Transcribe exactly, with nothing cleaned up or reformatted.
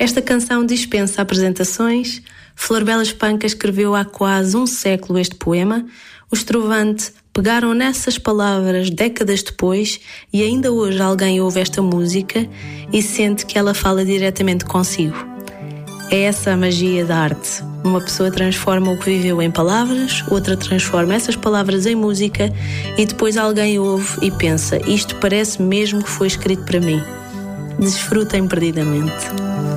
Esta canção dispensa apresentações. Flor Bela Espanca escreveu há quase um século este poema. O Estrovante pegaram nessas palavras décadas depois e ainda hoje alguém ouve esta música e sente que ela fala diretamente consigo. É essa a magia da arte. Uma pessoa transforma o que viveu em palavras, outra transforma essas palavras em música e depois alguém ouve e pensa: isto parece mesmo que foi escrito para mim. Desfrutem perdidamente.